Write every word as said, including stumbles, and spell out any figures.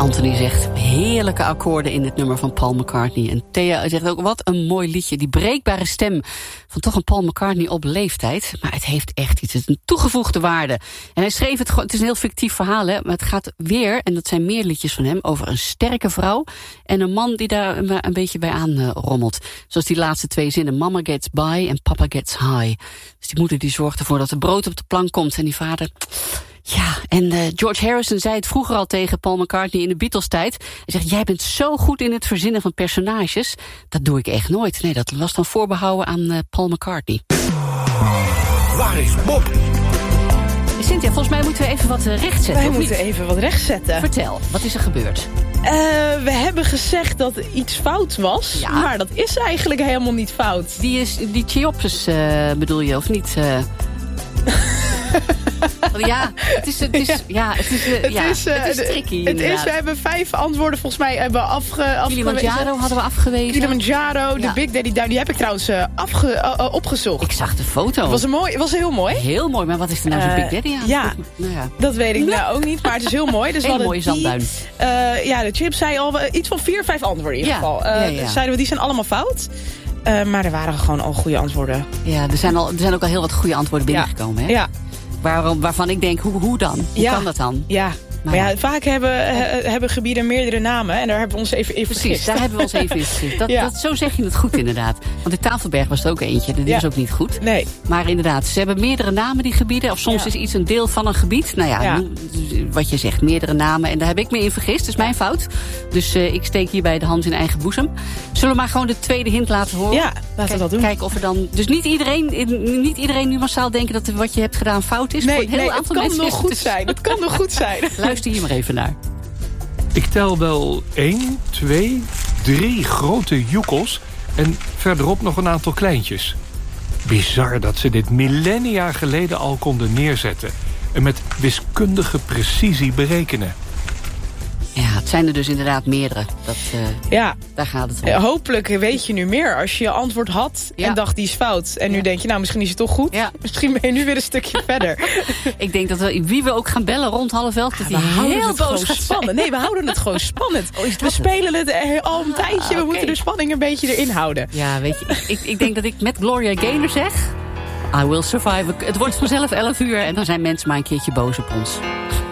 Anthony zegt heerlijke akkoorden in dit nummer van Paul McCartney. En Thea zegt ook, wat een mooi liedje. Die breekbare stem van toch een Paul McCartney op leeftijd. Maar het heeft echt iets, het is een toegevoegde waarde. En hij schreef het gewoon, het is een heel fictief verhaal, hè, maar het gaat weer, en dat zijn meer liedjes van hem, over een sterke vrouw en een man die daar een, een beetje bij aan uh, rommelt. Zoals die laatste twee zinnen, Mama gets by en Papa gets high. Dus die moeder die zorgt ervoor dat er brood op de plank komt en die vader... Ja, en uh, George Harrison zei het vroeger al tegen Paul McCartney in de Beatles-tijd. Hij zegt, jij bent zo goed in het verzinnen van personages. Dat doe ik echt nooit. Nee, dat was dan voorbehouden aan uh, Paul McCartney. Waar is Bob? Cynthia, volgens mij moeten we even wat rechtzetten. Wij moeten niet? even wat rechtzetten. Vertel, wat is er gebeurd? Uh, we hebben gezegd dat iets fout was. Ja. Maar dat is eigenlijk helemaal niet fout. Die, is, die Cheopses uh, bedoel je, of niet? Uh... Ja, het is, het is, ja. Ja, het is, uh, het ja, is, uh, het is tricky. Het is, we hebben vijf antwoorden volgens mij hebben afge, afgewezen. Kilimanjaro hadden we afgewezen. Kilimanjaro, de ja. Big Daddy Down, die heb ik trouwens uh, afge, uh, uh, opgezocht. Ik zag de foto. Het was, een mooi, het was heel mooi. Heel mooi, maar wat is er nou uh, zo'n Big Daddy aan? Ja, nou ja, dat weet ik nou ook niet, maar het is heel mooi. Dus een mooie zandduin. Uh, ja, de Chip zei al iets van vier, vijf antwoorden in ieder geval. Ja, uh, ja, ja. Dus zeiden we, die zijn allemaal fout. Uh, maar er waren gewoon al goede antwoorden. Ja, er zijn, al, er zijn ook al heel wat goede antwoorden binnengekomen. Hè? Ja. Waarom, waarvan ik denk, hoe, hoe dan? Hoe ja. kan dat dan? Ja, maar ja, vaak hebben, he, hebben gebieden meerdere namen. En daar hebben we ons even in Precies, vergist. daar hebben we ons even in vergist. Dat, ja. dat, zo zeg je het goed inderdaad. Want de Tafelberg was er ook eentje. Die ja. was ook niet goed. Nee. Maar inderdaad, ze hebben meerdere namen, die gebieden. Of soms ja. is iets een deel van een gebied. Nou ja, ja. wat je zegt, meerdere namen. En daar heb ik me in vergist. Dat is mijn fout. Dus uh, ik steek hierbij de hand in eigen boezem. Zullen we maar gewoon de tweede hint laten horen? Ja, laten we dat doen. Kijken of er dan... Dus niet iedereen, niet iedereen nu massaal denken dat wat je hebt gedaan fout is. Nee, Voor een heel nee aantal het kan nog goed dus... zijn. Het kan nog goed zijn. Luister hier maar even naar. Ik tel wel één, twee, drie grote joekels en verderop nog een aantal kleintjes. Bizar dat ze dit millennia geleden al konden neerzetten en met wiskundige precisie berekenen. Ja, het zijn er dus inderdaad meerdere. Dat, uh, ja. Daar gaat het om. Ja, hopelijk weet je nu meer als je je antwoord had ja. en dacht die is fout. En nu ja. denk je, nou misschien is het toch goed. Ja. Misschien ben je nu weer een stukje verder. Ik denk dat we, wie we ook gaan bellen rond half elf, dat ja, die heel het boos gaat spannend. Nee, we houden het gewoon spannend. Oh, we het? spelen het al een tijdje. We ah, okay. moeten de spanning een beetje erin houden. Ja, weet je, ik, ik denk dat ik met Gloria Gaynor zeg... I will survive. Het wordt vanzelf elf uur en dan zijn mensen maar een keertje boos op ons.